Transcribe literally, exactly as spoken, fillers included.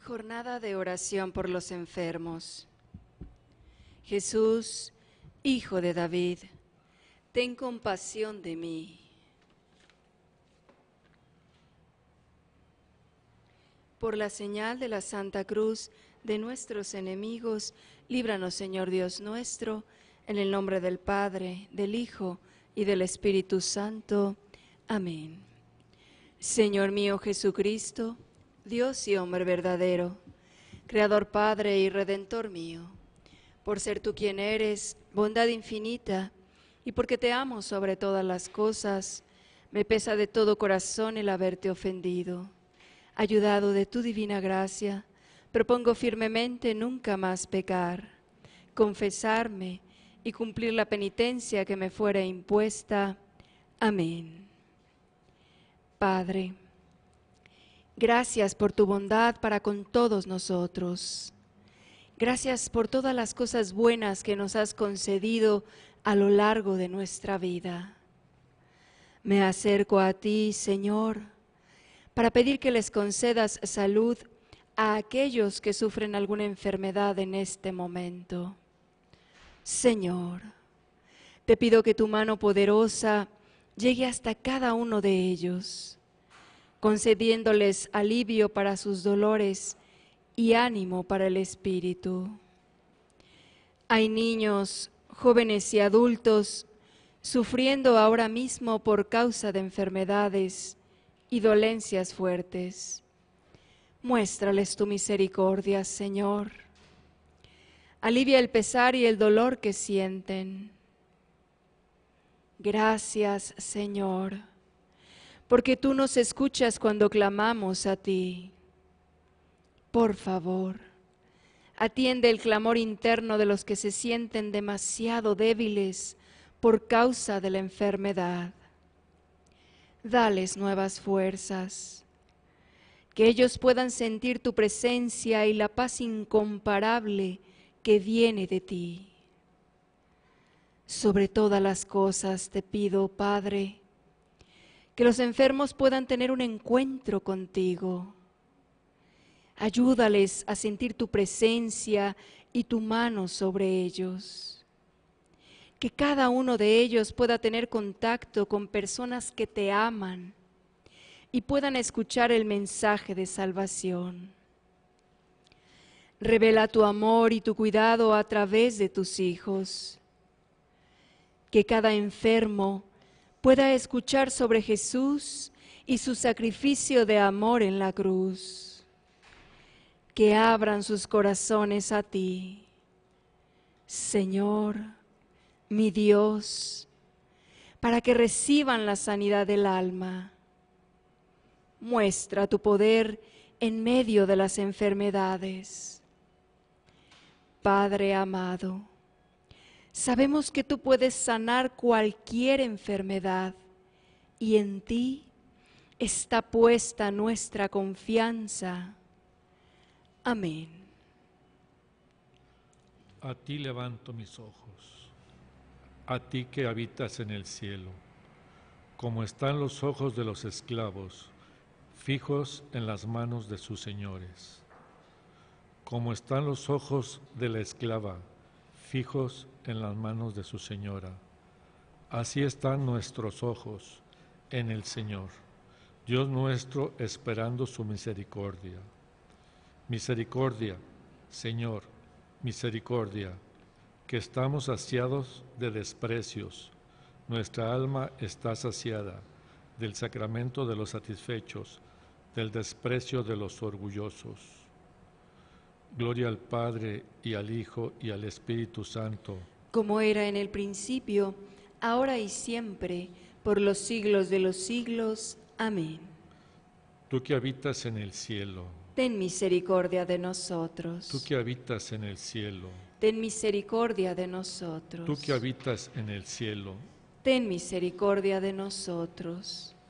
Jornada de oración por los enfermos. Jesús, Hijo de David, ten compasión de mí. Por la señal de la Santa Cruz de nuestros enemigos, líbranos, Señor Dios nuestro, en el nombre del Padre, del Hijo y del Espíritu Santo. Amén. Señor mío Jesucristo, Dios y hombre verdadero, Creador, Padre y Redentor mío, por ser tú quien eres, bondad infinita, y porque te amo sobre todas las cosas, me pesa de todo corazón el haberte ofendido. Ayudado de tu divina gracia, propongo firmemente nunca más pecar, confesarme y cumplir la penitencia que me fuera impuesta. Amén. Padre, gracias por tu bondad para con todos nosotros. Gracias por todas las cosas buenas que nos has concedido a lo largo de nuestra vida. Me acerco a ti, Señor, para pedir que les concedas salud a aquellos que sufren alguna enfermedad en este momento. Señor, te pido que tu mano poderosa llegue hasta cada uno de ellos, concediéndoles alivio para sus dolores y ánimo para el espíritu. Hay niños, jóvenes y adultos sufriendo ahora mismo por causa de enfermedades y dolencias fuertes. Muéstrales tu misericordia, Señor. Alivia el pesar y el dolor que sienten. Gracias, Señor, porque tú nos escuchas cuando clamamos a ti. Por favor, atiende el clamor interno de los que se sienten demasiado débiles por causa de la enfermedad. Dales nuevas fuerzas, que ellos puedan sentir tu presencia y la paz incomparable que viene de ti. Sobre todas las cosas te pido, Padre, que los enfermos puedan tener un encuentro contigo. Ayúdales a sentir tu presencia y tu mano sobre ellos. Que cada uno de ellos pueda tener contacto con personas que te aman y puedan escuchar el mensaje de salvación. Revela tu amor y tu cuidado a través de tus hijos. Que cada enfermo pueda escuchar sobre Jesús y su sacrificio de amor en la cruz. Que abran sus corazones a ti, Señor, mi Dios, para que reciban la sanidad del alma. Muestra tu poder en medio de las enfermedades. Padre amado, sabemos que tú puedes sanar cualquier enfermedad y en ti está puesta nuestra confianza. Amén. A ti levanto mis ojos, a ti que habitas en el cielo, como están los ojos de los esclavos, fijos en las manos de sus señores, como están los ojos de la esclava, fijos en las manos de su señora. Así están nuestros ojos en el Señor, Dios nuestro, esperando su misericordia. Misericordia, Señor, misericordia, que estamos saciados de desprecios. Nuestra alma está saciada del sacramento de los satisfechos, del desprecio de los orgullosos. Gloria al Padre, y al Hijo, y al Espíritu Santo. Como era en el principio, ahora y siempre, por los siglos de los siglos. Amén. Tú que habitas en el cielo, ten misericordia de nosotros. tú que habitas en el cielo, ten misericordia de nosotros. tú que habitas en el cielo, ten misericordia de nosotros.